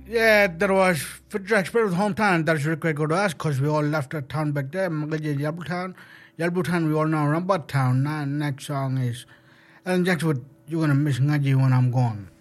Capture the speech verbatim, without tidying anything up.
Yeah, there was for Jack Sparrow's hometown. That's really good to us because we all left the town back there. Magaji Yalbutown, Yalbutown. We all know Rambat Town. Now, next song is, and Jack's what you're gonna miss Ngaji when I'm gone.